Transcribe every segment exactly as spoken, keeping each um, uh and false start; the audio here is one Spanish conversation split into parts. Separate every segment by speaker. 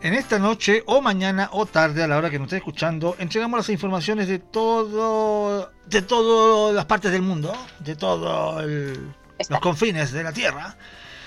Speaker 1: En esta noche, o mañana, o tarde, a la hora que nos esté escuchando, entregamos las informaciones de todo, de todas las partes del mundo, de todos los confines de la Tierra.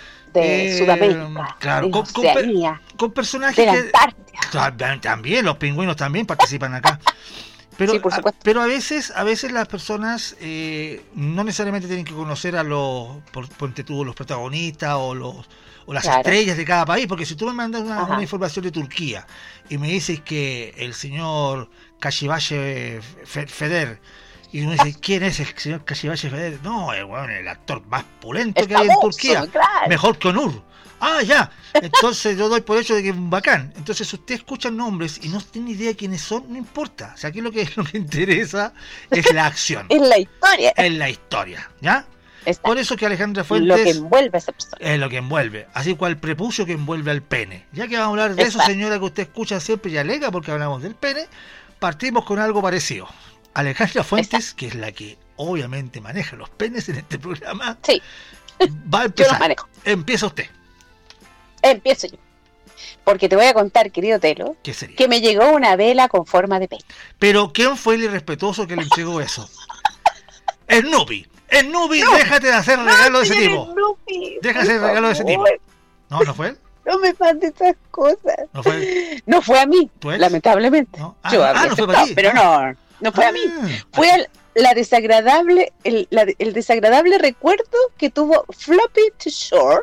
Speaker 2: De eh, Sudamérica,
Speaker 1: claro,
Speaker 2: de
Speaker 1: con,
Speaker 2: Oceanía,
Speaker 1: con, con personajes
Speaker 2: de la
Speaker 1: que...
Speaker 2: Antártida.
Speaker 1: También, los pingüinos también participan acá. Pero,
Speaker 2: sí, por supuesto.
Speaker 1: A, pero a veces, a veces las personas eh, no necesariamente tienen que conocer a los, por, ponte tú, los protagonistas o los o las claro. estrellas de cada país, porque si tú me mandas una, una información de Turquía y me dices que el señor Kashibashi Feder, y uno dice, ¿quién es el señor Kashibashi Feder? No, el, bueno, el actor más pulento
Speaker 2: el
Speaker 1: que hay en Turquía,
Speaker 2: claro.
Speaker 1: mejor que Onur. Ah, ya. Entonces yo doy por hecho de que es un bacán. Entonces, si usted escucha nombres y no tiene idea de quiénes son, no importa. O sea, aquí lo que, lo que interesa es la acción.
Speaker 2: Es la historia.
Speaker 1: Es la historia, ¿ya?
Speaker 2: Está.
Speaker 1: Por eso que Alejandra Fuentes...
Speaker 2: Lo que envuelve a esa persona.
Speaker 1: Es lo que envuelve. Así cual prepucio que envuelve al pene. Ya que vamos a hablar de Está. eso, señora, que usted escucha siempre y alega porque hablamos del pene, partimos con algo parecido. Alejandra Fuentes, Está. que es la que obviamente maneja los penes en este programa,
Speaker 2: sí.
Speaker 1: va a empezar.
Speaker 2: Yo los manejo.
Speaker 1: Empieza usted.
Speaker 2: Empiezo yo. Porque te voy a contar, querido Telo,
Speaker 1: ¿Qué sería?
Speaker 2: que me llegó una vela con forma de pene.
Speaker 1: Pero ¿quién fue el irrespetuoso que le entregó eso? Snoopy. Snoopy, no, déjate de hacer regalos no, de ese tipo.
Speaker 2: Snoopy,
Speaker 1: Deja de hacer regalos de ese tipo. No, no fue él.
Speaker 2: No me mandes esas cosas.
Speaker 1: No fue.
Speaker 2: No fue a mí,
Speaker 1: ¿Pues?
Speaker 2: lamentablemente.
Speaker 1: No. Ah,
Speaker 2: yo
Speaker 1: ah, no fue para ti.
Speaker 2: Pero no, no fue
Speaker 1: ah,
Speaker 2: a mí. Fue al, la desagradable, el, la, el desagradable recuerdo que tuvo Floppy to Shore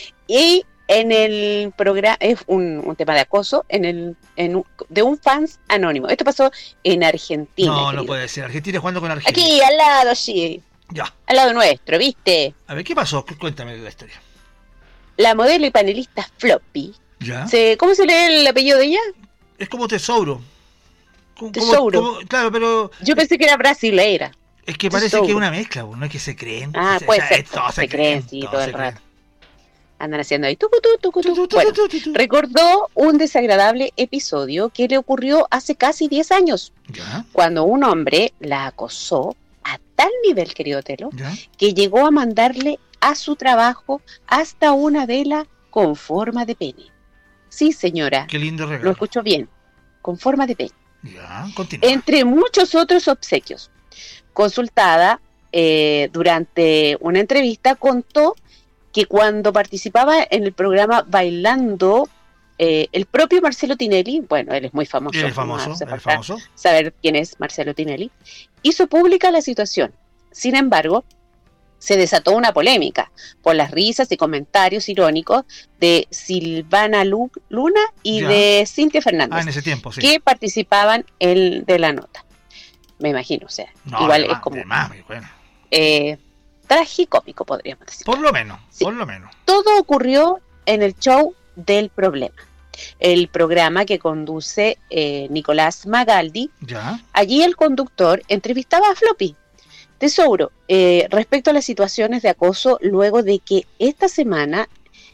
Speaker 2: y en el programa, es un, un tema de acoso, en el en un, de un fans anónimo. Esto pasó en Argentina.
Speaker 1: No,
Speaker 2: querido.
Speaker 1: no puede ser. Argentina jugando con Argentina.
Speaker 2: Aquí, al lado, sí.
Speaker 1: Ya.
Speaker 2: Al lado nuestro, ¿viste?
Speaker 1: A ver, ¿qué pasó? Cuéntame la historia.
Speaker 2: La modelo y panelista Floppy.
Speaker 1: ¿Ya?
Speaker 2: Se, ¿Cómo se lee el apellido de ella?
Speaker 1: Es como Tesouro. Como,
Speaker 2: Tesouro.
Speaker 1: Como, claro, pero...
Speaker 2: Yo pensé que era brasilera.
Speaker 1: Es que parece Tesouro. que es una mezcla, no es que se creen.
Speaker 2: Ah,
Speaker 1: se,
Speaker 2: puede
Speaker 1: o sea,
Speaker 2: ser.
Speaker 1: Todo
Speaker 2: se,
Speaker 1: se
Speaker 2: creen,
Speaker 1: creen,
Speaker 2: sí,
Speaker 1: todo
Speaker 2: todo
Speaker 1: se
Speaker 2: el
Speaker 1: creen.
Speaker 2: rato. Andan haciendo ahí. Tucu, tucu, tucu, tucu. Bueno, recordó un desagradable episodio que le ocurrió hace casi diez años.
Speaker 1: ¿Ya?
Speaker 2: Cuando un hombre la acosó a tal nivel, querido Telo,
Speaker 1: ¿Ya?
Speaker 2: que llegó a mandarle a su trabajo hasta una vela con forma de pene. Sí, señora.
Speaker 1: Qué lindo regalo.
Speaker 2: Lo escuchó bien. Con forma de pene.
Speaker 1: Ya, continúa.
Speaker 2: Entre muchos otros obsequios. Consultada eh, durante una entrevista, contó que cuando participaba en el programa Bailando, eh, el propio Marcelo Tinelli, bueno, él es muy famoso.
Speaker 1: Él es famoso,
Speaker 2: no
Speaker 1: él es famoso.
Speaker 2: Saber quién es Marcelo Tinelli. Hizo pública la situación. Sin embargo, se desató una polémica por las risas y comentarios irónicos de Silvana Lu- Luna y
Speaker 1: ya.
Speaker 2: de Cintia Fernández,
Speaker 1: ah, en ese tiempo, sí.
Speaker 2: que participaban en, de la nota. Me imagino, o sea,
Speaker 1: no,
Speaker 2: igual
Speaker 1: es
Speaker 2: más, como...
Speaker 1: más, bueno.
Speaker 2: Eh, tragicómico, podríamos decir.
Speaker 1: Por lo menos,
Speaker 2: sí.
Speaker 1: por lo menos.
Speaker 2: Todo ocurrió en el show del problema, el programa que conduce eh, Nicolás Magaldi.
Speaker 1: ¿Ya?
Speaker 2: Allí el conductor entrevistaba a Floppy. Tesouro, eh, respecto a las situaciones de acoso, luego de que esta semana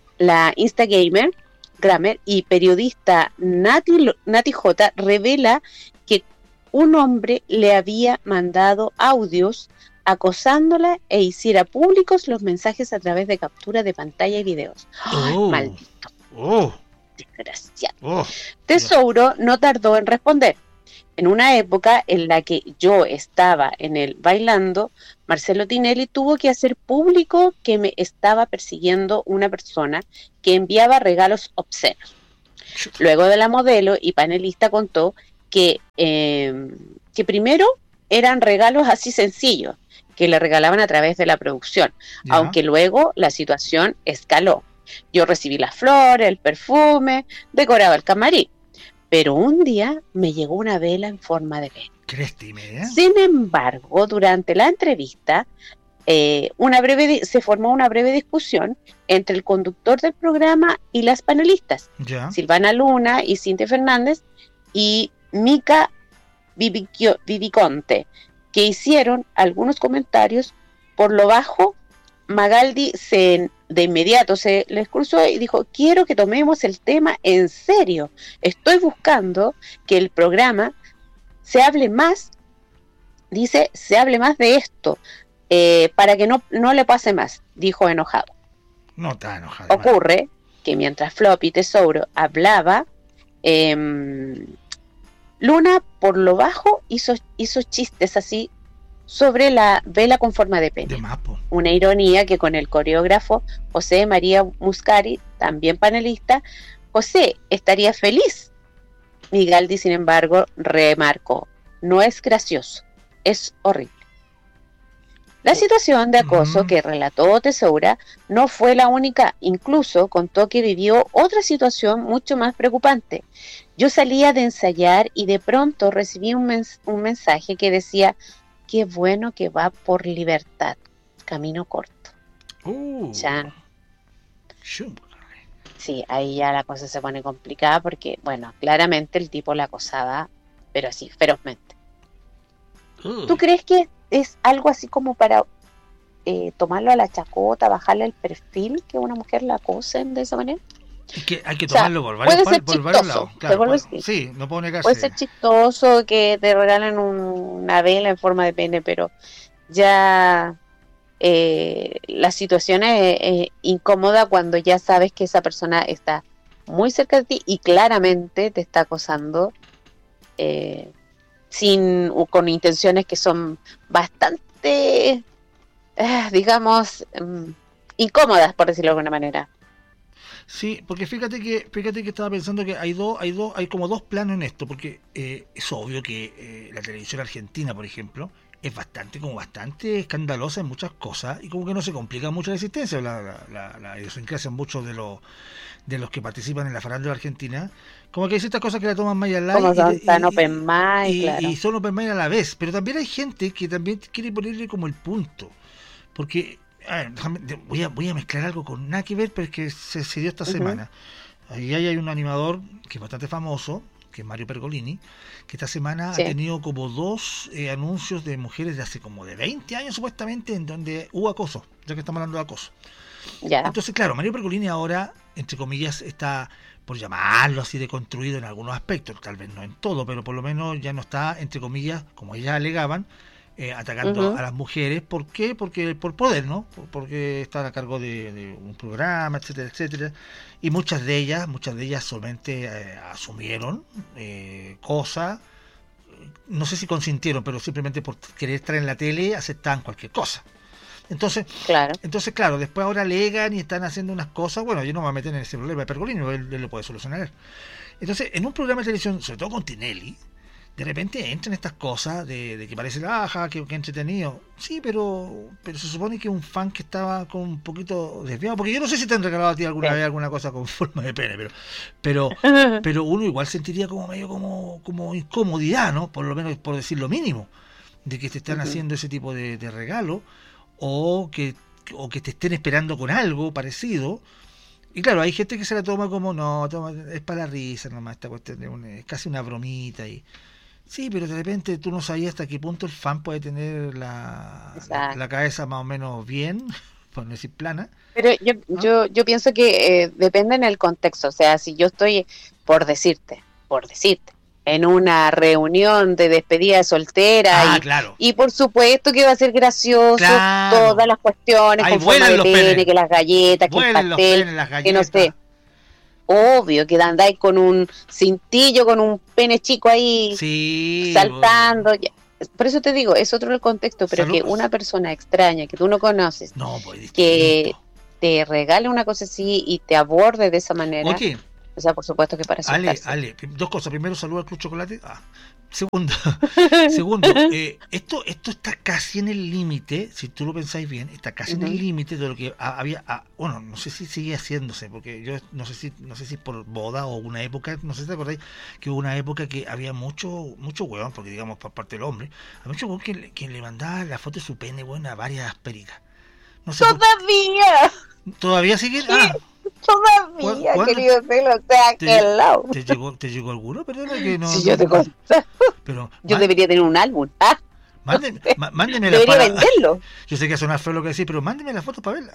Speaker 2: la Instagamer Grammer y periodista Nati, Nati J revela que un hombre le había mandado audios acosándola e hiciera públicos los mensajes a través de captura de pantalla y videos.
Speaker 1: Oh.
Speaker 2: Maldito.
Speaker 1: Oh.
Speaker 2: Desgraciado.
Speaker 1: Oh.
Speaker 2: Tesouro no tardó en responder. En una época en la que yo estaba en el Bailando, Marcelo Tinelli tuvo que hacer público que me estaba persiguiendo una persona que enviaba regalos obscenos. Luego de la modelo y panelista contó que, eh, que primero eran regalos así sencillos, que le regalaban a través de la producción, ¿ya? Aunque luego la situación escaló. Yo recibí las flores, el perfume, decoraba el camarín. Pero un día me llegó una vela en forma de pene.
Speaker 1: ¿eh?
Speaker 2: Sin embargo, durante la entrevista, eh, una breve di- se formó una breve discusión entre el conductor del programa y las panelistas,
Speaker 1: ¿Ya?
Speaker 2: Silvana Luna y Cintia Fernández, y Mica Viviquio- Viviconte, que hicieron algunos comentarios. Por lo bajo, Magaldi se, de inmediato se les cruzó y dijo: quiero que tomemos el tema en serio. Estoy buscando que el programa se hable más, dice, se hable más de esto, eh, para que no, no le pase más, dijo enojado.
Speaker 1: No está enojado.
Speaker 2: Ocurre que mientras Floppy Tesouro hablaba, Eh, Luna, por lo bajo, hizo, hizo chistes así sobre la vela con forma de pene.
Speaker 1: De mapo.
Speaker 2: Una ironía que con el coreógrafo José María Muscari, también panelista, José estaría feliz. Migaldi, sin embargo, remarcó: no es gracioso, es horrible. La situación de acoso que relató Tesoura no fue la única, incluso contó que vivió otra situación mucho más preocupante. Yo salía de ensayar y de pronto recibí un, mens- un mensaje que decía: qué bueno que va por libertad, camino corto.
Speaker 1: Uh,
Speaker 2: Ya. Sí, ahí ya la cosa se pone complicada porque, bueno, claramente el tipo la acosaba, pero así, ferozmente.
Speaker 1: uh.
Speaker 2: ¿Tú crees que es algo así como para eh, tomarlo a la chacota, bajarle el perfil, que una mujer la acosen de esa manera?
Speaker 1: Es que hay que
Speaker 2: O sea,
Speaker 1: tomarlo por varios,
Speaker 2: puede ser
Speaker 1: por varios lados.
Speaker 2: chistoso,
Speaker 1: Claro,
Speaker 2: te vuelves-
Speaker 1: puede- sí, no puedo negarse.
Speaker 2: Puede ser chistoso que te regalen un- una vela en forma de pene, pero ya eh, la situación es, es incómoda cuando ya sabes que esa persona está muy cerca de ti y claramente te está acosando eh, sin o con intenciones que son bastante, eh, digamos, mm, incómodas, por decirlo de alguna manera.
Speaker 1: Sí, porque fíjate que fíjate que estaba pensando que hay dos hay dos hay como dos planos en esto, porque eh, es obvio que eh, la televisión argentina, por ejemplo, es bastante como bastante escandalosa en muchas cosas y como que no se complica mucho la existencia, la, la, la, la idiosincrasia en muchos de los de los que participan en la farándula argentina, como que hay ciertas cosas que la toman más allá
Speaker 2: Como
Speaker 1: y,
Speaker 2: son
Speaker 1: y,
Speaker 2: tan
Speaker 1: y,
Speaker 2: open mind,
Speaker 1: y,
Speaker 2: claro.
Speaker 1: y son open mind a la vez, pero también hay gente que también quiere ponerle como el punto, porque a ver, déjame- de- voy, a, voy a mezclar algo con nada que ver, pero es que se, se dio esta
Speaker 2: Ujú.
Speaker 1: semana. Ahí hay un animador que es bastante famoso, que es Mario Pergolini, que esta semana
Speaker 2: Sí.
Speaker 1: ha tenido como dos eh, anuncios de mujeres de hace como de veinte años supuestamente, en donde hubo acoso, ya que estamos hablando de acoso.
Speaker 2: Ya.
Speaker 1: Entonces, claro, Mario Pergolini ahora, entre comillas, está, por llamarlo así, deconstruido en algunos aspectos, tal vez no en todo, pero por lo menos ya no está, entre comillas, como ellas alegaban, eh, atacando
Speaker 2: Ujú.
Speaker 1: a las mujeres. ¿Por qué? Porque por poder, ¿no? Por- porque están a cargo de, de un programa, etcétera, etcétera. Y muchas de ellas, muchas de ellas solamente eh, asumieron eh, cosas, no sé si consintieron, pero simplemente por querer estar en la tele aceptaban cualquier cosa. Entonces,
Speaker 2: Claro.
Speaker 1: entonces, claro, después ahora alegan y están haciendo unas cosas. Bueno, yo no me voy a meter en ese problema de Pergolini, él, él lo puede solucionar. Entonces, en un programa de televisión, sobre todo con Tinelli, de repente entran estas cosas de, de que parece, ajá, que, que entretenido. Sí, pero pero se supone que un fan que estaba con un poquito desviado, porque yo no sé si te han regalado a ti alguna
Speaker 2: Sí.
Speaker 1: vez alguna cosa con forma de pene, pero pero pero uno igual sentiría como medio como, como incomodidad, ¿no? Por lo menos por decir lo mínimo, de que te están
Speaker 2: Ujú.
Speaker 1: haciendo ese tipo de, de regalo o que o que te estén esperando con algo parecido. Y claro, hay gente que se la toma como, no, toma, es para la risa nomás, esta cuestión es, un- es casi una bromita. Y sí, pero de repente tú no sabías hasta qué punto el fan puede tener la, la,
Speaker 2: Exacto.
Speaker 1: la cabeza más o menos bien, por no decir plana,
Speaker 2: Pero yo,
Speaker 1: ¿no?
Speaker 2: yo, yo pienso que eh, depende en el contexto. O sea, si yo estoy, por decirte, por decirte, en una reunión de despedida de soltera
Speaker 1: Ah,
Speaker 2: y,
Speaker 1: claro,
Speaker 2: y por supuesto que va a ser gracioso
Speaker 1: claro.
Speaker 2: todas las cuestiones
Speaker 1: Ahí
Speaker 2: con forma
Speaker 1: vuelan
Speaker 2: de
Speaker 1: los
Speaker 2: pene,
Speaker 1: penes,
Speaker 2: que las galletas, que el
Speaker 1: vuelan los
Speaker 2: pastel,
Speaker 1: penes, las
Speaker 2: que no
Speaker 1: galletas.
Speaker 2: sé. Obvio que andáis con un cintillo, con un pene chico ahí
Speaker 1: Sí,
Speaker 2: saltando. ya. Por eso te digo, es otro el contexto, pero que
Speaker 1: saludos.
Speaker 2: una persona extraña que tú no conoces,
Speaker 1: No, pues
Speaker 2: que
Speaker 1: distinto.
Speaker 2: te regale una cosa así y te aborde de esa manera,
Speaker 1: Oye,
Speaker 2: o sea, por supuesto que para
Speaker 1: Ale,
Speaker 2: asustarse.
Speaker 1: Ale, dos cosas. Primero, saludo al Club Chocolate. Ah. Segundo, segundo eh, esto, esto está casi en el límite, si tú lo pensáis bien, está casi en el
Speaker 2: Ujú.
Speaker 1: límite de lo que ha- había, ah, bueno, no sé si sigue haciéndose, porque yo no sé si, no sé si por boda o una época, no sé si te acordáis, que hubo una época que había mucho, mucho huevón, porque digamos por parte del hombre, había mucho huevón que, le- que le mandaba la foto de su pene, bueno, a varias pericas. No sé por
Speaker 2: Todavía,
Speaker 1: ¿todavía sigue?
Speaker 2: ¿qué?
Speaker 1: Ah, ¿cu-
Speaker 2: Todavía,
Speaker 1: ¿cuándo
Speaker 2: querido Celo, o sea,
Speaker 1: te,
Speaker 2: aquel lado.
Speaker 1: te llegó, te llegó alguno? Perdona que no,
Speaker 2: Si
Speaker 1: no,
Speaker 2: yo te
Speaker 1: no,
Speaker 2: contara,
Speaker 1: pero
Speaker 2: yo
Speaker 1: má-
Speaker 2: debería tener un álbum. Ah, no
Speaker 1: mándeme,
Speaker 2: sé,
Speaker 1: má- mándemela
Speaker 2: debería
Speaker 1: para.
Speaker 2: venderlo.
Speaker 1: Yo sé que suena feo lo que decís, pero mándeme la foto para verla.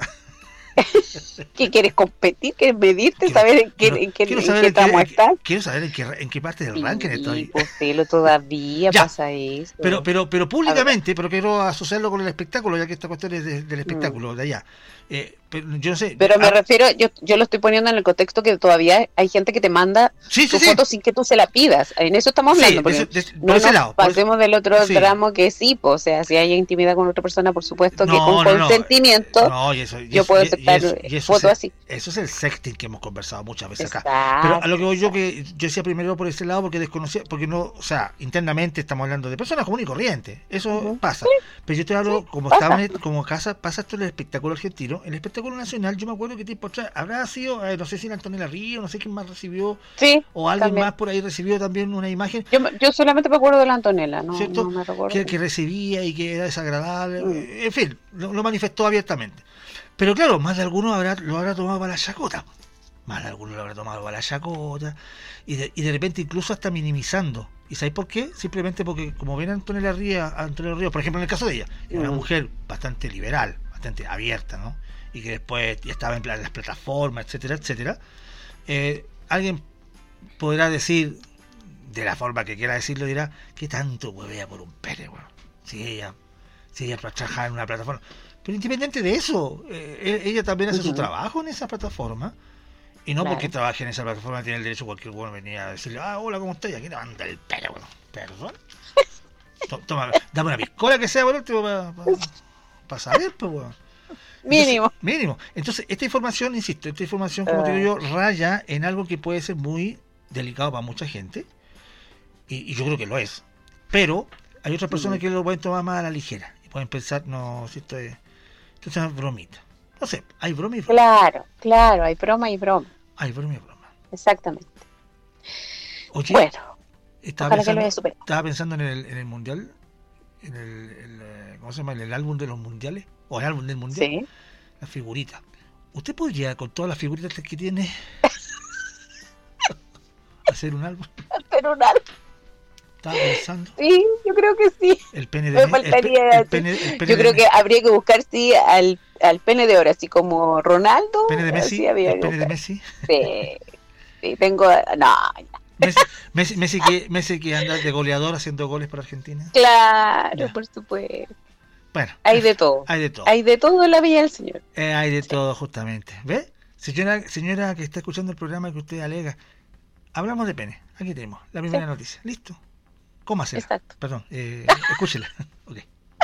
Speaker 2: ¿Qué quieres competir? ¿Quieres medirte?
Speaker 1: Quiero,
Speaker 2: ¿Saber en qué,
Speaker 1: quiero,
Speaker 2: en qué,
Speaker 1: quiero
Speaker 2: en
Speaker 1: saber
Speaker 2: qué
Speaker 1: en qué,
Speaker 2: tramo
Speaker 1: en qué-
Speaker 2: estás?
Speaker 1: quiero saber en qué, en qué parte del ranking
Speaker 2: Sí,
Speaker 1: estoy.
Speaker 2: pues Celo, todavía
Speaker 1: Ya,
Speaker 2: pasa eso.
Speaker 1: pero, pero, pero
Speaker 2: A ver.
Speaker 1: públicamente, pero quiero asociarlo con el espectáculo, ya que esta cuestión es de- del
Speaker 2: Mm.
Speaker 1: espectáculo de allá. Eh, pero yo no sé.
Speaker 2: Pero me
Speaker 1: ah,
Speaker 2: refiero, yo, yo lo estoy poniendo en el contexto que todavía hay gente que te manda
Speaker 1: sí,
Speaker 2: tu
Speaker 1: sí,
Speaker 2: foto
Speaker 1: sí.
Speaker 2: sin que tú se la pidas. En eso estamos hablando,
Speaker 1: Sí,
Speaker 2: porque
Speaker 1: de ese- de ese- por
Speaker 2: no
Speaker 1: ese
Speaker 2: nos
Speaker 1: lado. por ese-
Speaker 2: pasemos del otro
Speaker 1: sí.
Speaker 2: tramo que sí, pues, o sea, si hay intimidad con otra persona, por supuesto que
Speaker 1: No,
Speaker 2: con
Speaker 1: no, no.
Speaker 2: consentimiento
Speaker 1: No, y eso, y
Speaker 2: yo
Speaker 1: eso-
Speaker 2: puedo
Speaker 1: y- y
Speaker 2: aceptar
Speaker 1: eso- y eso
Speaker 2: fotos
Speaker 1: es el-
Speaker 2: así.
Speaker 1: Eso es el sexting que hemos conversado muchas veces acá.
Speaker 2: Exacto,
Speaker 1: Pero a lo que voy yo,
Speaker 2: exacto.
Speaker 1: que yo decía primero por ese lado, porque desconocía, porque no, o sea, internamente estamos hablando de personas comunes y corrientes. Eso
Speaker 2: Ujú.
Speaker 1: pasa. Pero yo te hablo,
Speaker 2: Sí,
Speaker 1: como
Speaker 2: pasa.
Speaker 1: estaba en- como casa, pasa esto en el espectáculo argentino. El espectáculo nacional, yo me acuerdo que tiempo atrás habrá sido, eh, no sé si la Antonella Río, no sé quién más recibió,
Speaker 2: Sí,
Speaker 1: o alguien
Speaker 2: también.
Speaker 1: más por ahí recibió también una imagen.
Speaker 2: Yo, yo solamente me acuerdo de la Antonella, no,
Speaker 1: ¿Cierto?
Speaker 2: no me recuerdo.
Speaker 1: Que, que recibía y que era desagradable,
Speaker 2: Mm.
Speaker 1: en fin, lo, lo manifestó abiertamente. Pero claro, más de alguno habrá, lo habrá tomado para la chacota, más de alguno lo habrá tomado para la chacota, y de, y de repente incluso hasta minimizando. ¿Y sabéis por qué? Simplemente porque, como ven a Antonella Ríos, Antonella Ríos, por ejemplo, en el caso de ella, era una
Speaker 2: Mm.
Speaker 1: mujer bastante liberal, bastante abierta, ¿no? Y que después ya estaba en pla- las plataformas, etcétera, etcétera. Eh, alguien podrá decir, de la forma que quiera decirlo, dirá, ¿qué tanto huevea por un pene, weón? Si ella, si ella trabaja en una plataforma. Pero independiente de eso, eh, ella también hace su
Speaker 2: Ujú.
Speaker 1: trabajo en esa plataforma. Y no
Speaker 2: Claro.
Speaker 1: porque trabaje en esa plataforma tiene el derecho cualquier weón venir a decirle, ah, hola, ¿cómo estás? Y aquí te manda el pene, weón. Perdón. To- Toma, dame una piscola que sea, por último, para pa, pa saber, pues, weón. Entonces,
Speaker 2: Mínimo.
Speaker 1: mínimo. Entonces, esta información, insisto, esta información, como te digo yo, raya en algo que puede ser muy delicado para mucha gente. Y, y yo creo que lo es. Pero hay otras personas que lo pueden tomar más a la ligera. Y pueden pensar, no, si esto es, esto es una bromita. No sé, hay broma y broma.
Speaker 2: Claro, claro, hay broma y broma.
Speaker 1: Hay broma y broma.
Speaker 2: Exactamente.
Speaker 1: Oye,
Speaker 2: Bueno,
Speaker 1: estaba
Speaker 2: ojalá que
Speaker 1: pensando,
Speaker 2: lo haya superado.
Speaker 1: estaba pensando en el, en el mundial, en el, el, eh, ¿cómo se llama? En el álbum de los mundiales, o el álbum del mundial,
Speaker 2: Sí.
Speaker 1: la figurita. ¿Usted podría, con todas las figuritas que tiene, hacer un álbum?
Speaker 2: Pero un álbum.
Speaker 1: Estaba pensando.
Speaker 2: Sí, yo creo que sí.
Speaker 1: El pene de
Speaker 2: Me
Speaker 1: Me-
Speaker 2: faltaría
Speaker 1: el, pe- el
Speaker 2: así.
Speaker 1: pene, el pene
Speaker 2: Yo
Speaker 1: de
Speaker 2: creo
Speaker 1: Me-
Speaker 2: que habría que buscar, sí, al, al pene de oro, así como Ronaldo.
Speaker 1: pene de Messi,
Speaker 2: así había
Speaker 1: el
Speaker 2: que
Speaker 1: pene de
Speaker 2: buscar.
Speaker 1: Messi.
Speaker 2: Sí, sí, tengo. No, ya.
Speaker 1: Messi, Messi, Messi que, Messi que anda de goleador haciendo goles para Argentina.
Speaker 2: Claro,
Speaker 1: Ya.
Speaker 2: por supuesto.
Speaker 1: Bueno,
Speaker 2: Hay de todo.
Speaker 1: hay de todo.
Speaker 2: Hay de todo en la Villa del Señor.
Speaker 1: Eh, hay de todo, justamente. ¿Ve? Señora, señora que está escuchando el programa que usted alega, hablamos de pene. Aquí tenemos la primera
Speaker 2: Sí.
Speaker 1: noticia. ¿Listo? Cómasela.
Speaker 2: Exacto.
Speaker 1: Perdón, eh, escúchela. Ok.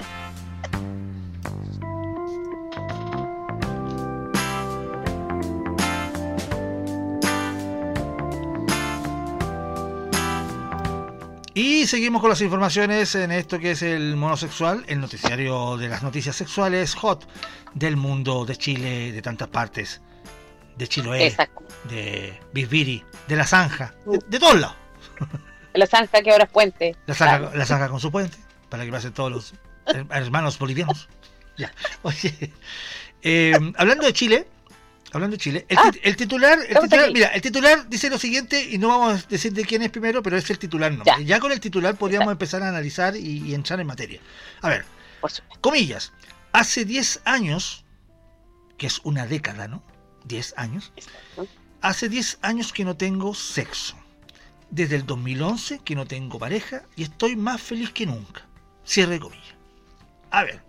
Speaker 1: Y seguimos con las informaciones en esto que es el monosexual, el noticiario de las noticias sexuales hot del mundo, de Chile, de tantas partes, de Chiloé,
Speaker 2: Exacto.
Speaker 1: de Bisbiri, de La Zanja, de, de todos lados.
Speaker 2: La zanja que ahora es puente.
Speaker 1: La Zanja,
Speaker 2: Claro.
Speaker 1: la Zanja con su puente, para que pasen todos los her- hermanos bolivianos. Ya. Oye, eh, hablando de Chile, hablando de Chile, el,
Speaker 2: Ah,
Speaker 1: tit- el titular, el
Speaker 2: estamos
Speaker 1: titular
Speaker 2: aquí.
Speaker 1: mira, el titular dice lo siguiente, y no vamos a decir de quién es primero, pero es el titular nomás.
Speaker 2: Ya.
Speaker 1: Ya con el titular podríamos
Speaker 2: Exacto.
Speaker 1: empezar a analizar y, y entrar en materia. A ver,
Speaker 2: Por supuesto.
Speaker 1: comillas, hace diez años, que es una década, ¿no? diez años,
Speaker 2: Exacto.
Speaker 1: hace diez años que no tengo sexo. Desde el dos mil once que no tengo pareja y estoy más feliz que nunca. Cierre de comillas. A ver,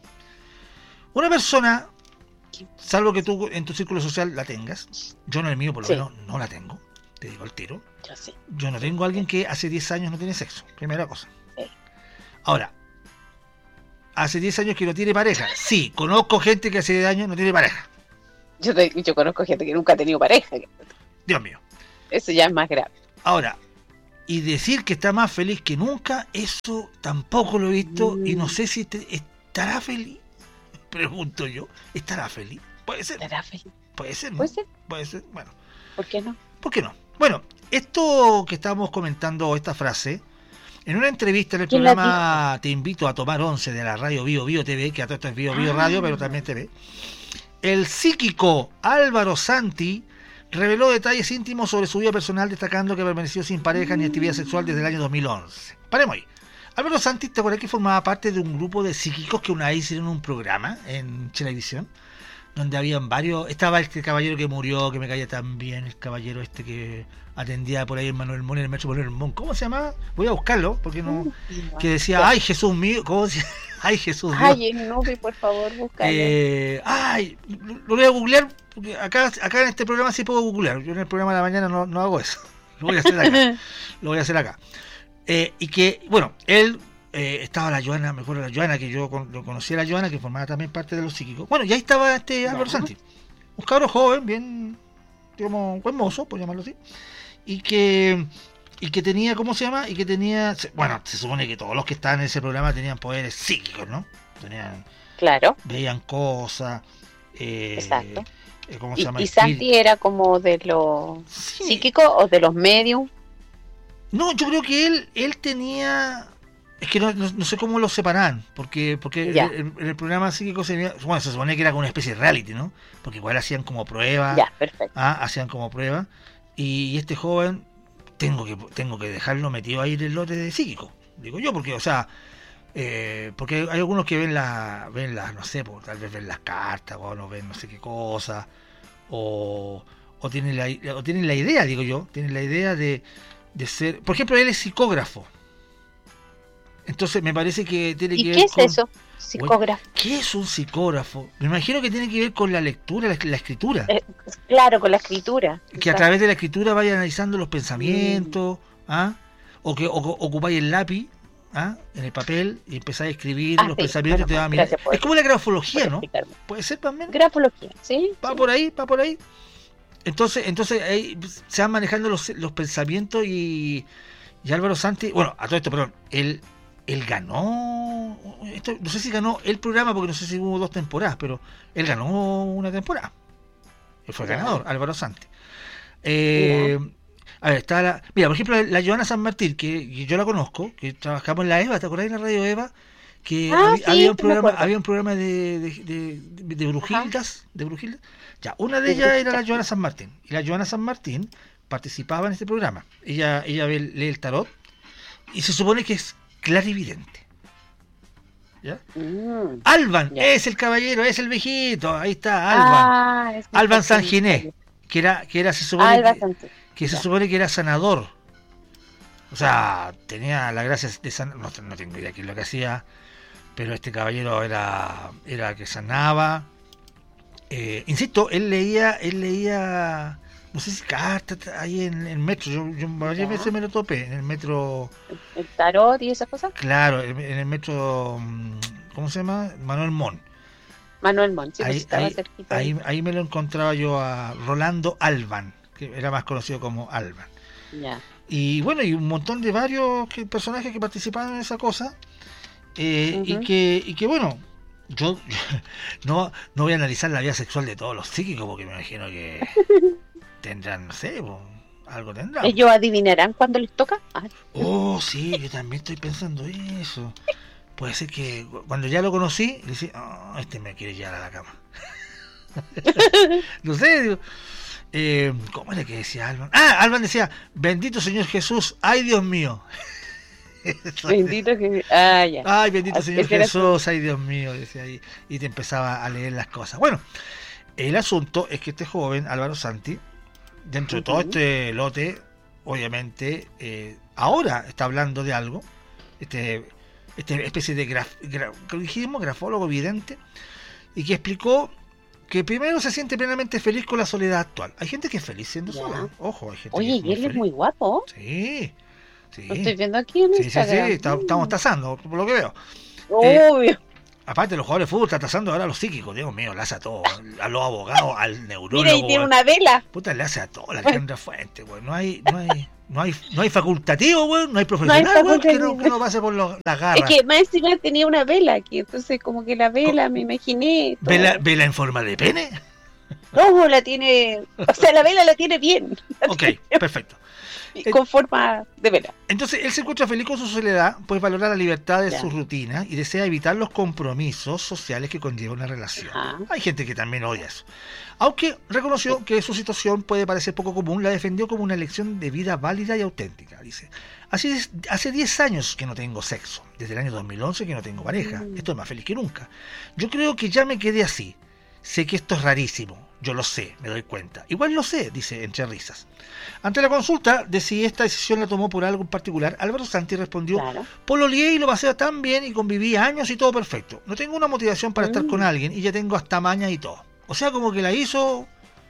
Speaker 1: una persona, salvo que tú en tu círculo social la tengas, yo en el mío por lo
Speaker 2: Sí.
Speaker 1: menos no la tengo, te digo el tiro.
Speaker 2: Yo sí.
Speaker 1: Yo no tengo a alguien que hace diez años no tiene sexo, primera cosa.
Speaker 2: Sí.
Speaker 1: Ahora, hace diez años que no tiene pareja. Sí, conozco gente que hace diez años no tiene pareja.
Speaker 2: Yo, te- yo conozco gente que nunca ha tenido pareja.
Speaker 1: Dios mío.
Speaker 2: Eso ya es más grave.
Speaker 1: Ahora, y decir que está más feliz que nunca, eso tampoco lo he visto
Speaker 2: Mm.
Speaker 1: y no sé si te- estará feliz. Pregunto yo, ¿estará feliz? Puede ser,
Speaker 2: ¿Estará feliz?
Speaker 1: puede ser, ¿no?
Speaker 2: Puede ser.
Speaker 1: Puede ser, bueno,
Speaker 2: ¿Por qué no?
Speaker 1: ¿por qué no? Bueno, esto que estábamos comentando, esta frase, en una entrevista en el
Speaker 2: ¿Quién la
Speaker 1: programa Te invito a tomar once de la radio Bio Bio T V, que a todo esto es Bio Bio
Speaker 2: Ah.
Speaker 1: Radio, pero también T V, el psíquico Álvaro Santi reveló detalles íntimos sobre su vida personal, destacando que permaneció sin pareja ni actividad sexual desde el año dos mil once. Paremos ahí. Álvaro Santi, ¿te acuerdas que formaba parte de un grupo de psíquicos que una vez hicieron un programa en Televisión? donde habían varios, estaba este caballero que murió, que me caía tan bien, el caballero este que atendía por ahí en Manuel Mon, en el metro Manuel Mon, ¿cómo se llamaba? Voy a buscarlo, porque no, que decía, ay Jesús mío, ¿cómo se llama? Ay Jesús mío.
Speaker 2: Ay, el nombre, por favor, búscalo.
Speaker 1: Eh, ay, lo voy a googlear, porque acá, acá en este programa sí puedo googlear, yo en el programa de la mañana no, no hago eso, lo voy a hacer acá, lo voy a hacer acá. Eh, y que, bueno, él, eh, estaba la Joana, me acuerdo la Joana, que yo con, lo conocí a la Joana, que formaba también parte de los psíquicos. Bueno, y ahí estaba este Álvaro Santi, un cabro joven, bien, digamos, buen mozo, por llamarlo así, y que... y que tenía, ¿cómo se llama? Y que tenía, bueno, se supone que todos los que estaban en ese programa tenían poderes psíquicos, ¿no? Tenían,
Speaker 2: claro.
Speaker 1: Veían cosas. Eh,
Speaker 2: Exacto.
Speaker 1: Eh, ¿Cómo se
Speaker 2: y,
Speaker 1: llama?
Speaker 2: ¿Y Santi era como de los sí. psíquicos o de los medios?
Speaker 1: No, yo creo que él él tenía... Es que no, no, no sé cómo los separan, porque porque en, en el programa psíquico se, bueno, se supone que era como una especie de reality, ¿no? Porque igual hacían como pruebas.
Speaker 2: Ya, perfecto.
Speaker 1: Ah, hacían como pruebas. Y, y este joven... tengo que tengo que dejarlo metido ahí en el lote de psíquico, digo yo, porque, o sea, eh, porque hay algunos que ven la, ven las, no sé, pues, tal vez ven las cartas, o no ven no sé qué cosa, o, o tienen la o tienen la idea, digo yo, tienen la idea de, de ser, por ejemplo, él es psicógrafo. Entonces me parece que tiene que
Speaker 2: ¿Y
Speaker 1: ver
Speaker 2: qué es
Speaker 1: con,
Speaker 2: eso? Psicógrafo.
Speaker 1: ¿Qué es un psicógrafo? Me imagino que tiene que ver con la lectura, la, la escritura.
Speaker 2: Eh, claro, con la escritura.
Speaker 1: Que exacto. A través de la escritura vaya analizando los pensamientos, mm. ¿ah? O que o, ocupáis el lápiz, ¿ah? En el papel y empezáis a escribir ah, los sí. pensamientos bueno, y te va a mirar. Es como la grafología, ¿no? Puede ser también.
Speaker 2: Grafología, sí.
Speaker 1: Va
Speaker 2: sí.
Speaker 1: por ahí, va por ahí. Entonces, entonces ahí se van manejando los, los pensamientos y, y Álvaro Santi, bueno, a todo esto, perdón, él Él ganó, esto, no sé si ganó el programa, porque no sé si hubo dos temporadas, pero él ganó una temporada. Él fue ganador, Álvaro Santi. Eh, a ver, está la, mira, por ejemplo, la Joana San Martín, que, que yo la conozco, que trabajamos en la EVA, ¿te acordás en la radio EVA? Que
Speaker 2: ah,
Speaker 1: había,
Speaker 2: sí,
Speaker 1: había un programa, había un programa de, de, de, de, de brujildas, de brujildas. Ya, una de ellas era la Joana San Martín. Y la Joana San Martín participaba en este programa. Ella, ella lee el tarot y se supone que es clarividente. ¿Ya? Mm, Alban ya. Es el caballero, es el viejito, ahí está Alban. Ah, es Alban San Ginés, que era, que era se supone que, que se supone que era sanador. O sea, tenía la gracia de sanar, no, no tengo idea qué es lo que hacía, pero este caballero era, era que sanaba. Eh, insisto, él leía, él leía, no sé si cartas ahí en el metro, yo, yo varias veces me lo topé, en el metro.
Speaker 2: ¿El tarot y esas cosas?
Speaker 1: Claro, en el metro, ¿cómo se llama? Manuel Mon.
Speaker 2: Manuel Mon, sí,
Speaker 1: ahí,
Speaker 2: pues estaba
Speaker 1: ahí,
Speaker 2: cerquita.
Speaker 1: Ahí, ahí me lo encontraba yo a Rolando Alban, que era más conocido como Alban.
Speaker 2: Ya.
Speaker 1: Y bueno, y un montón de varios que, personajes que participaban en esa cosa, eh, uh-huh. y que y que bueno, yo, yo no, no voy a analizar la vida sexual de todos los psíquicos, porque me imagino que tendrán, no sé, pues, algo tendrán.
Speaker 2: ¿Ellos adivinarán cuando les toca? Ah.
Speaker 1: Oh, sí, yo también estoy pensando eso. Puede ser que cuando ya lo conocí, le decía, oh, este me quiere llevar a la cama. No sé, digo, eh, ¿cómo era que decía Alban? Ah, Alban decía, bendito Señor Jesús, ay Dios mío.
Speaker 2: Bendito que ah, ya.
Speaker 1: Ay, bendito Así Señor Jesús, ay Dios mío, decía ahí, y te empezaba a leer las cosas. Bueno, el asunto es que este joven, Álvaro Santi, dentro uh-huh. de todo este lote, obviamente, eh, ahora está hablando de algo, este, este especie de graf, graf, dijimos, grafólogo vidente, y que explicó que primero se siente plenamente feliz con la soledad actual. Hay gente que es feliz siendo yeah. sola, ojo, hay gente
Speaker 2: Oye,
Speaker 1: que es
Speaker 2: y él es muy guapo.
Speaker 1: Sí, sí.
Speaker 2: Lo estoy viendo aquí en
Speaker 1: sí,
Speaker 2: Instagram.
Speaker 1: Sí, sí, está, estamos tasando, por lo que veo.
Speaker 2: Obvio.
Speaker 1: Eh, aparte, los jugadores de fútbol están tasando ahora a los psíquicos, Dios mío, le hace a todo, a los abogados, al neurólogo.
Speaker 2: Mira, y tiene una vela.
Speaker 1: Puta, le hace a todo, la Alejandra Fuente, güey. No hay, no hay, no hay, no hay facultativo, güey, no hay profesional, no hay güey, que no, que no pase por los, las garras.
Speaker 2: Es que más encima tenía una vela aquí, entonces como que la vela, me imaginé. Todo.
Speaker 1: ¿Vela, ¿Vela en forma de pene?
Speaker 2: No, la tiene, o sea, la vela la tiene bien.
Speaker 1: Ok, perfecto.
Speaker 2: Con forma de vela.
Speaker 1: Entonces, él se encuentra feliz con su soledad, pues valora la libertad de ya. su rutina y desea evitar los compromisos sociales que conlleva una relación. Ajá. Hay gente que también odia eso. Aunque reconoció sí. que su situación puede parecer poco común, la defendió como una elección de vida válida y auténtica. Dice, así es, hace diez años que no tengo sexo, desde el año dos mil once que no tengo pareja, mm. estoy más feliz que nunca. Yo creo que ya me quedé así. sé que esto es rarísimo, yo lo sé, me doy cuenta. Igual lo sé, dice entre risas. Ante la consulta de si esta decisión la tomó por algo en particular, Álvaro Santi respondió, claro. Pololeé y lo pasé tan bien y conviví años y todo perfecto. No tengo una motivación para mm. estar con alguien y ya tengo hasta maña y todo. O sea, como que la hizo...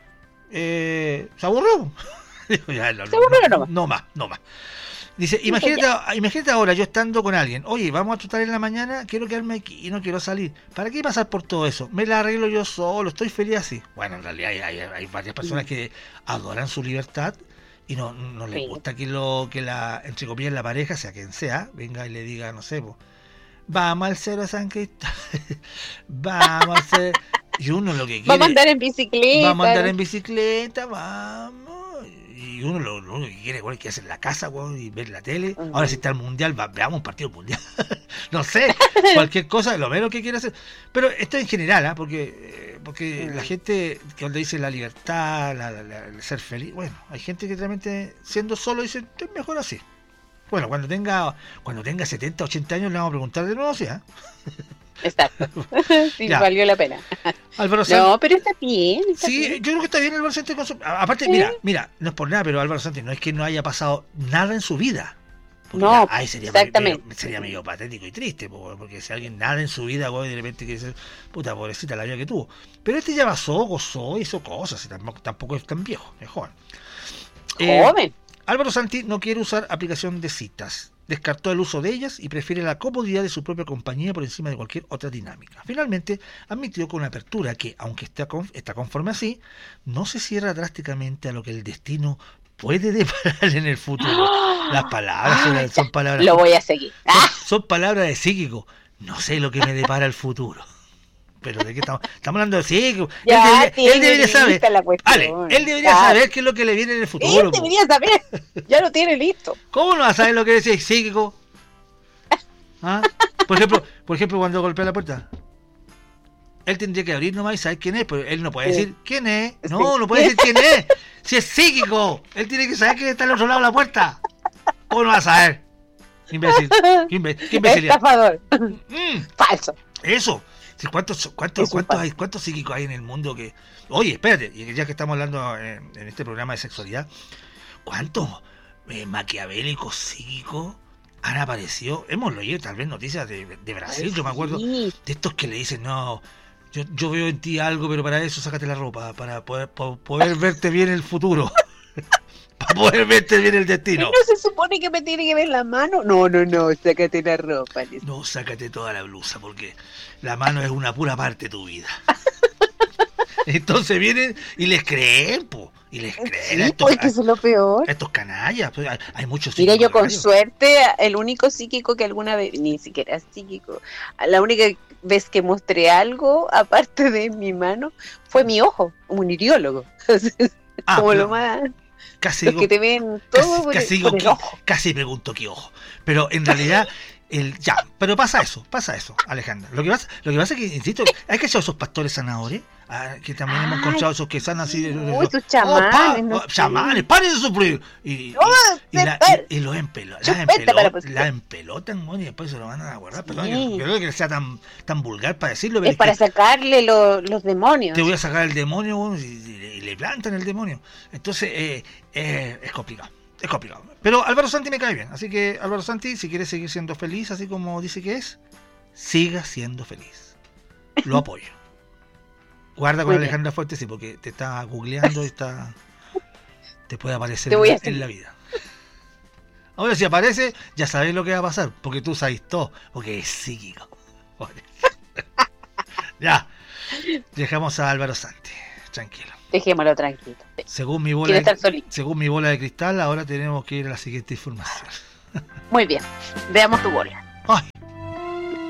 Speaker 1: Eh, ¿Se aburrió? ya, no,
Speaker 2: ¿Se aburrió
Speaker 1: no,
Speaker 2: no,
Speaker 1: no más, no más. Dice, imagínate, imagínate ahora yo estando con alguien, oye, vamos a trotar en la mañana, quiero quedarme aquí y no quiero salir. ¿Para qué pasar por todo eso? Me la arreglo yo solo, estoy feliz así. Bueno, en realidad hay, hay, hay varias personas que adoran su libertad y no, no les gusta que lo que la, entre comillas, la pareja, sea quien sea, venga y le diga, no sé, pues, vamos al Cerro San Cristóbal, vamos al Cerro... Y uno lo que quiere...
Speaker 2: Vamos a andar en bicicleta.
Speaker 1: Vamos a andar en bicicleta, vamos... Y uno lo, lo único que quiere, bueno, es quedarse en la casa, bueno, y ver la tele. Uh-huh. Ahora si está el mundial, va, veamos un partido mundial. No sé, cualquier cosa, lo menos que quiere hacer. Pero esto en general, ¿eh? porque porque uh-huh. la gente que cuando dice la libertad, la, la, la, el ser feliz, bueno, hay gente que realmente siendo solo dice, es mejor así. Bueno, cuando tenga cuando tenga setenta, ochenta años le vamos a preguntar de nuevo, ¿sí? ¿eh?
Speaker 2: Exacto. Sí, ya. Valió la pena.
Speaker 1: Álvaro Santi.
Speaker 2: No, pero está bien. Está
Speaker 1: sí,
Speaker 2: bien.
Speaker 1: Yo creo que está bien Álvaro Santi. Con su... Aparte, ¿sí? mira, mira, no es por nada, pero Álvaro Santi no es que no haya pasado nada en su vida. Porque
Speaker 2: no,
Speaker 1: ya, ahí sería
Speaker 2: exactamente.
Speaker 1: Medio, sería medio patético y triste, porque si alguien nada en su vida, güey, de repente quiere ser, puta, pobrecita la vida que tuvo. Pero este ya pasó, gozó, hizo cosas, y tampoco, tampoco es tan viejo, es joven.
Speaker 2: Joven.
Speaker 1: Eh, Álvaro Santi no quiere usar aplicación de citas. Descartó el uso de ellas y prefiere la comodidad de su propia compañía por encima de cualquier otra dinámica. Finalmente, admitió con apertura que, aunque está, está conforme así, no se cierra drásticamente a lo que el destino puede deparar en el futuro. Las palabras ah, son, son palabras...
Speaker 2: Lo voy a seguir.
Speaker 1: Son, son palabras de psíquico. No sé lo que me depara el futuro. Pero ¿de qué estamos? Estamos hablando de psíquico.
Speaker 2: Ya,
Speaker 1: él debería, él debería saber. Ale, él debería ya. saber qué es lo que le viene en el futuro.
Speaker 2: Él debería saber. Ya lo tiene listo.
Speaker 1: ¿Cómo no va a saber lo que es psíquico? ¿Ah? Por ejemplo, por ejemplo, cuando golpea la puerta. Él tendría que abrir nomás y saber quién es, pero él no puede sí. decir quién es. No, sí. no puede decir quién es. Si es psíquico, él tiene que saber quién está al otro lado de la puerta. ¿Cómo no va a saber? Imbécil. ¿Qué imbécil? ¿Qué imbécilidad?
Speaker 2: Estafador. Mm. Falso.
Speaker 1: Eso. ¿Cuántos, cuántos, cuántos, hay, ¿Cuántos psíquicos hay en el mundo que... Oye, espérate, ya que estamos hablando en, en este programa de sexualidad, ¿cuántos eh, maquiavélicos psíquicos han aparecido? Hemos leído tal vez noticias de, de Brasil, Ay, yo me acuerdo sí. de estos que le dicen, no, yo, yo veo en ti algo, pero para eso sácate la ropa, para poder, para poder verte bien el futuro. Para poder verte bien el destino.
Speaker 2: ¿No se supone que me tiene que ver la mano? No, no, no, sácate la ropa.
Speaker 1: No, sácate toda la blusa, porque la mano es una pura parte de tu vida. Entonces vienen y les creen, po, y les creen.
Speaker 2: Sí,
Speaker 1: estos,
Speaker 2: pues que eso es lo peor.
Speaker 1: Estos canallas, pues, hay, hay muchos
Speaker 2: psíquicos. Mira, yo con suerte, el único psíquico que alguna vez, ni siquiera es psíquico, la única vez que mostré algo, aparte de mi mano, fue mi ojo, un iriólogo.
Speaker 1: Ah,
Speaker 2: como
Speaker 1: pero...
Speaker 2: lo más...
Speaker 1: Casi
Speaker 2: los
Speaker 1: digo,
Speaker 2: que te ven todo
Speaker 1: casi, casi,
Speaker 2: por,
Speaker 1: digo,
Speaker 2: por el ojo.
Speaker 1: Casi pregunto qué ojo. Pero en realidad, el ya, pero pasa eso, pasa eso, Alejandra. Lo que pasa, lo que pasa es que, insisto, hay que ser esos pastores sanadores, ah, que también Ay, hemos encontrado esos que sanan así.
Speaker 2: Uy, sus chamanes. Oh, pa,
Speaker 1: no oh, chamanes, paren de sufrir. Y,
Speaker 2: oh,
Speaker 1: y, y, la, y, y los empelo, las empelot, la empelotan, bueno, y después se lo van a guardar. Perdón, sí. yo, yo creo que sea tan, tan vulgar para decirlo.
Speaker 2: Es, es para sacarle lo, los demonios.
Speaker 1: Te voy a sacar el demonio, bueno, y, y, y le plantan el demonio. Entonces, eh, eh, es complicado. Es complicado. Pero Álvaro Santi me cae bien. Así que, Álvaro Santi, si quiere seguir siendo feliz, así como dice que es, siga siendo feliz. Lo apoyo. Guarda con Alejandra Fuerte, sí, porque te está googleando y está... te puede aparecer en, en la vida. Ahora, si aparece, ya sabes lo que va a pasar, porque tú sabes todo, porque es psíquico. Ya. Dejamos a Álvaro Santi. Tranquilo.
Speaker 2: Dejémoslo tranquilo.
Speaker 1: Según mi bola de, según mi bola de cristal, ahora tenemos que ir a la siguiente información.
Speaker 2: Muy bien. Veamos tu bola.
Speaker 1: Ay.